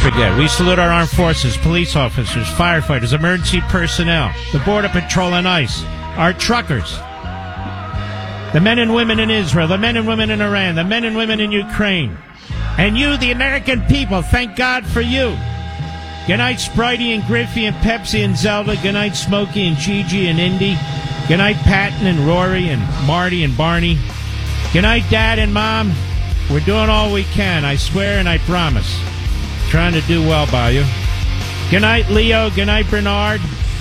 forget. We salute our armed forces, police officers, firefighters, emergency personnel, the Border Patrol and ICE, our truckers, the men and women in Israel, the men and women in Iran, the men and women in Ukraine. And you, the American people, thank God for you. Good night, Spritey and Griffey and Pepsi and Zelda. Good night, Smokey and Gigi and Indy. Good night, Patton and Rory and Marty and Barney. Good night, Dad and Mom. We're doing all we can, I swear and I promise. Trying to do well by you. Good night, Leo. Good night, Bernard.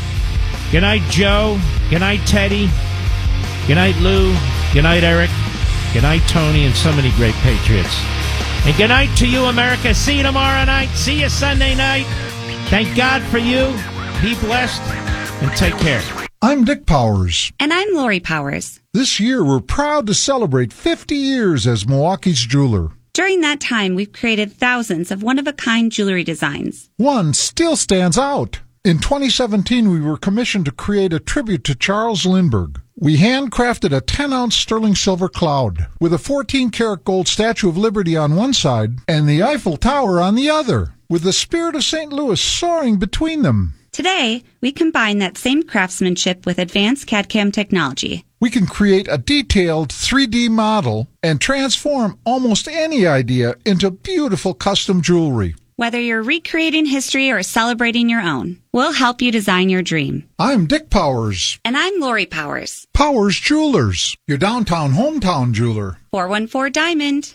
Good night, Joe. Good night, Teddy. Good night, Lou. Good night, Eric. Good night, Tony, and so many great Patriots. And good night to you, America. See you tomorrow night. See you Sunday night. Thank God for you. Be blessed and take care. I'm Dick Powers. And I'm Lori Powers. This year, we're proud to celebrate 50 years as Milwaukee's jeweler. During that time, we've created thousands of one-of-a-kind jewelry designs. One still stands out. In 2017, we were commissioned to create a tribute to Charles Lindbergh. We handcrafted a 10-ounce sterling silver cloud with a 14-karat gold Statue of Liberty on one side and the Eiffel Tower on the other, with the Spirit of St. Louis soaring between them. Today, we combine that same craftsmanship with advanced CAD/CAM technology. We can create a detailed 3D model and transform almost any idea into beautiful custom jewelry. Whether you're recreating history or celebrating your own, we'll help you design your dream. I'm Dick Powers. And I'm Lori Powers. Powers Jewelers, your downtown hometown jeweler. 414 Diamond.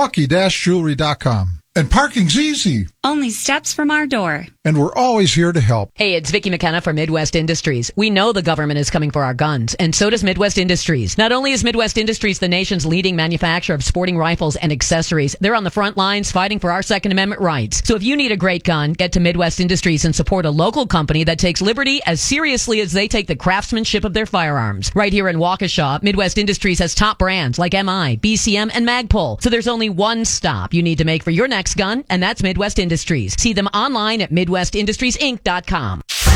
Milwaukee-jewelry.com. And parking's easy. Only steps from our door. And we're always here to help. Hey, it's Vicki McKenna from Midwest Industries. We know the government is coming for our guns, and so does Midwest Industries. Not only is Midwest Industries the nation's leading manufacturer of sporting rifles and accessories, they're on the front lines fighting for our Second Amendment rights. So if you need a great gun, get to Midwest Industries and support a local company that takes liberty as seriously as they take the craftsmanship of their firearms. Right here in Waukesha, Midwest Industries has top brands like MI, BCM, and Magpul. So there's only one stop you need to make for your next gun, and that's Midwest Industries. See them online at MidwestIndustriesInc.com.